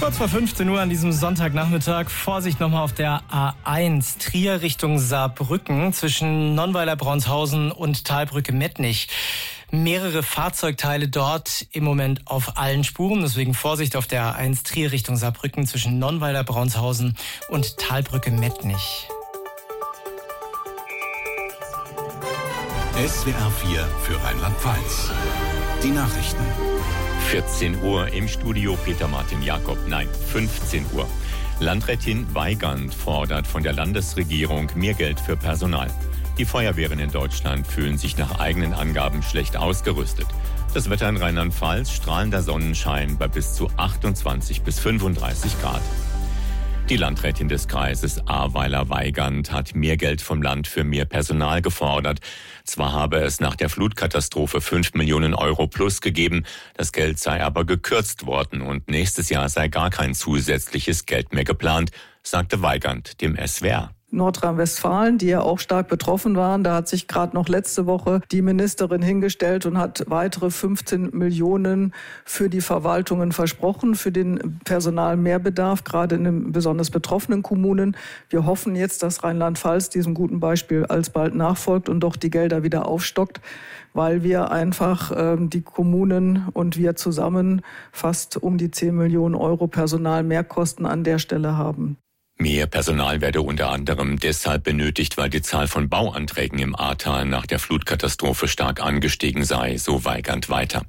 Kurz vor 15 Uhr an diesem Sonntagnachmittag. Vorsicht nochmal auf der A1 Trier Richtung Saarbrücken zwischen Nonnweiler-Braunsthausen und Talbrücke-Mettnich. Mehrere Fahrzeugteile dort im Moment auf allen Spuren. Deswegen Vorsicht auf der A1 Trier Richtung Saarbrücken zwischen Nonnweiler-Braunsthausen und Talbrücke-Mettnich. SWR 4 für Rheinland-Pfalz. Die Nachrichten. 14 Uhr im Studio Peter Martin Jakob. Nein, 15 Uhr. Landrätin Weygand fordert von der Landesregierung mehr Geld für Personal. Die Feuerwehren in Deutschland fühlen sich nach eigenen Angaben schlecht ausgerüstet. Das Wetter in Rheinland-Pfalz, strahlender Sonnenschein bei bis zu 28 bis 35 Grad. Die Landrätin des Kreises Ahrweiler-Weygand hat mehr Geld vom Land für mehr Personal gefordert. Zwar habe es nach der Flutkatastrophe 5 Millionen Euro plus gegeben, das Geld sei aber gekürzt worden und nächstes Jahr sei gar kein zusätzliches Geld mehr geplant, sagte Weygand dem SWR. Nordrhein-Westfalen, die ja auch stark betroffen waren. Da hat sich gerade noch letzte Woche die Ministerin hingestellt und hat weitere 15 Millionen für die Verwaltungen versprochen, für den Personalmehrbedarf, gerade in den besonders betroffenen Kommunen. Wir hoffen jetzt, dass Rheinland-Pfalz diesem guten Beispiel alsbald nachfolgt und doch die Gelder wieder aufstockt, weil wir einfach die Kommunen und wir zusammen fast um die 10 Millionen Euro Personalmehrkosten an der Stelle haben. Mehr Personal werde unter anderem deshalb benötigt, weil die Zahl von Bauanträgen im Ahrtal nach der Flutkatastrophe stark angestiegen sei, so Weygand weiter.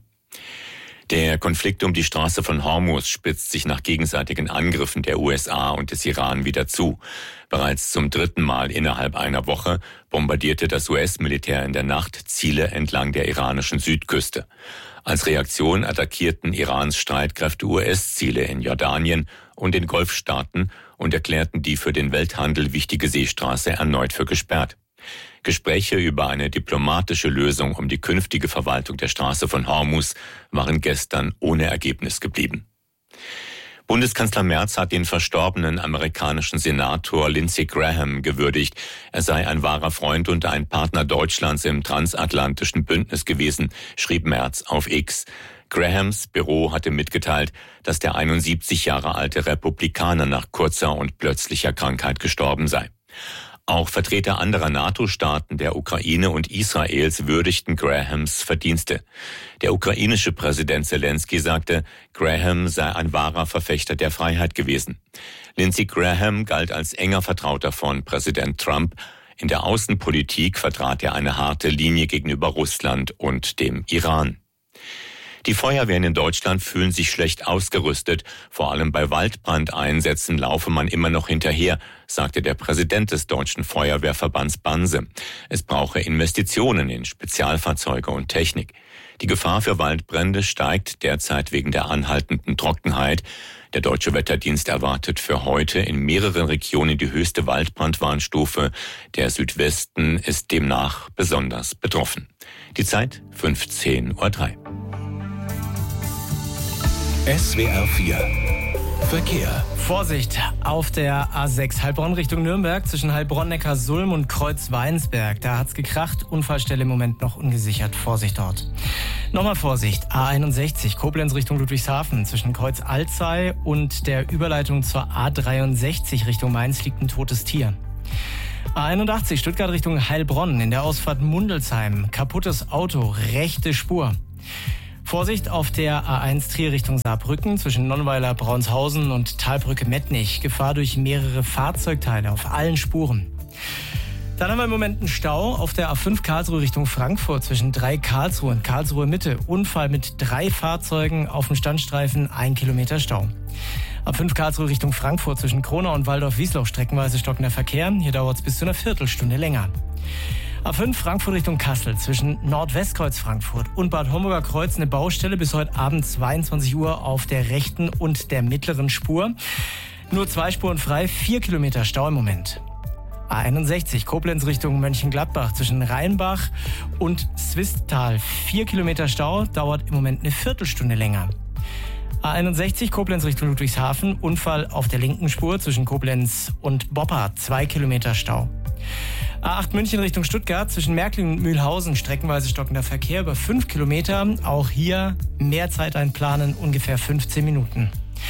Der Konflikt um die Straße von Hormuz spitzt sich nach gegenseitigen Angriffen der USA und des Iran wieder zu. Bereits zum 3. Mal innerhalb einer Woche bombardierte das US-Militär in der Nacht Ziele entlang der iranischen Südküste. Als Reaktion attackierten Irans Streitkräfte US-Ziele in Jordanien und den Golfstaaten und erklärten die für den Welthandel wichtige Seestraße erneut für gesperrt. Gespräche über eine diplomatische Lösung um die künftige Verwaltung der Straße von Hormuz waren gestern ohne Ergebnis geblieben. Bundeskanzler Merz hat den verstorbenen amerikanischen Senator Lindsey Graham gewürdigt. Er sei ein wahrer Freund und ein Partner Deutschlands im transatlantischen Bündnis gewesen, schrieb Merz auf X. Grahams Büro hatte mitgeteilt, dass der 71 Jahre alte Republikaner nach kurzer und plötzlicher Krankheit gestorben sei. Auch Vertreter anderer NATO-Staaten, der Ukraine und Israels würdigten Grahams Verdienste. Der ukrainische Präsident Zelensky sagte, Graham sei ein wahrer Verfechter der Freiheit gewesen. Lindsey Graham galt als enger Vertrauter von Präsident Trump. In der Außenpolitik vertrat er eine harte Linie gegenüber Russland und dem Iran. Die Feuerwehren in Deutschland fühlen sich schlecht ausgerüstet. Vor allem bei Waldbrandeinsätzen laufe man immer noch hinterher, sagte der Präsident des Deutschen Feuerwehrverbands Banse. Es brauche Investitionen in Spezialfahrzeuge und Technik. Die Gefahr für Waldbrände steigt derzeit wegen der anhaltenden Trockenheit. Der Deutsche Wetterdienst erwartet für heute in mehreren Regionen die höchste Waldbrandwarnstufe. Der Südwesten ist demnach besonders betroffen. Die Zeit 15:03 Uhr. SWR 4 Verkehr. Vorsicht auf der A6 Heilbronn Richtung Nürnberg zwischen Heilbronn-Neckarsulm und Kreuzweinsberg. Da hat's gekracht. Unfallstelle im Moment noch ungesichert. Vorsicht dort. Nochmal Vorsicht. A61 Koblenz Richtung Ludwigshafen zwischen Kreuz Alzey und der Überleitung zur A63 Richtung Mainz liegt ein totes Tier. A81 Stuttgart Richtung Heilbronn in der Ausfahrt Mundelsheim. Kaputtes Auto, rechte Spur. Vorsicht auf der A1 Trier Richtung Saarbrücken zwischen Nonnweiler-Braunsthausen und Talbrücke-Mettnich. Gefahr durch mehrere Fahrzeugteile auf allen Spuren. Dann haben wir im Moment einen Stau auf der A5 Karlsruhe Richtung Frankfurt zwischen Karlsruhe und Karlsruhe Mitte. Unfall mit 3 Fahrzeugen auf dem Standstreifen, 1 Kilometer Stau. A5 Karlsruhe Richtung Frankfurt zwischen Kronau und Waldorf-Wiesloch streckenweise stockender Verkehr. Hier dauert es bis zu einer Viertelstunde länger. A5 Frankfurt Richtung Kassel zwischen Nordwestkreuz Frankfurt und Bad Homburger Kreuz eine Baustelle bis heute Abend 22 Uhr auf der rechten und der mittleren Spur. Nur 2 Spuren frei, 4 Kilometer Stau im Moment. A61 Koblenz Richtung Mönchengladbach zwischen Rheinbach und Swisttal. 4 Kilometer Stau, dauert im Moment eine Viertelstunde länger. A61 Koblenz Richtung Ludwigshafen, Unfall auf der linken Spur zwischen Koblenz und Boppard, 2 Kilometer Stau. A8 München Richtung Stuttgart zwischen Märklingen und Mühlhausen, streckenweise stockender Verkehr über 5 Kilometer. Auch hier mehr Zeit einplanen, ungefähr 15 Minuten.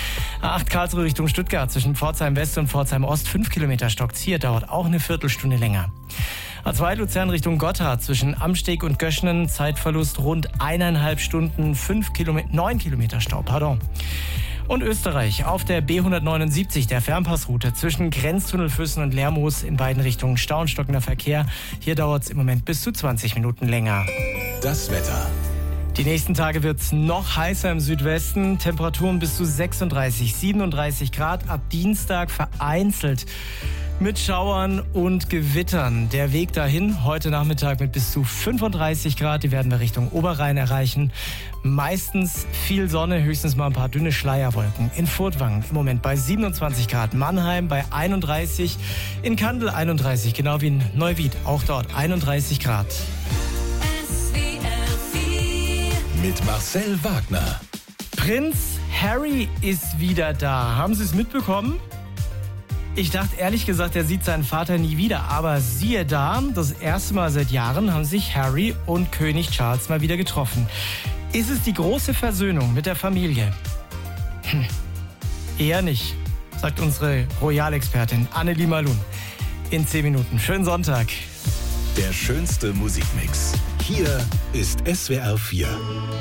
A8 Karlsruhe Richtung Stuttgart zwischen Pforzheim West und Pforzheim Ost 5 Kilometer stockt. Hier dauert auch eine Viertelstunde länger. A2 Luzern Richtung Gotthard zwischen Amsteg und Göschnen, Zeitverlust rund 1,5 Stunden, 9 Kilometer Stau, Und Österreich auf der B179, der Fernpassroute zwischen Grenztunnel Füssen und Lermoos in beiden Richtungen Stau und stockender Verkehr. Hier dauert es im Moment bis zu 20 Minuten länger. Das Wetter. Die nächsten Tage wird es noch heißer im Südwesten. Temperaturen bis zu 36, 37 Grad. Ab Dienstag vereinzelt mit Schauern und Gewittern. Der Weg dahin heute Nachmittag mit bis zu 35 Grad. Die werden wir Richtung Oberrhein erreichen. Meistens viel Sonne, höchstens mal ein paar dünne Schleierwolken. In Furtwangen im Moment bei 27 Grad. Mannheim bei 31. In Kandel 31, genau wie in Neuwied. Auch dort 31 Grad. Mit Marcel Wagner. Prinz Harry ist wieder da. Haben Sie es mitbekommen? Ich dachte ehrlich gesagt, er sieht seinen Vater nie wieder. Aber siehe da, das erste Mal seit Jahren haben sich Harry und König Charles mal wieder getroffen. Ist es die große Versöhnung mit der Familie? Eher nicht, sagt unsere Royalexpertin Annelie Malun. In 10 Minuten. Schönen Sonntag. Der schönste Musikmix. Hier ist SWR 4.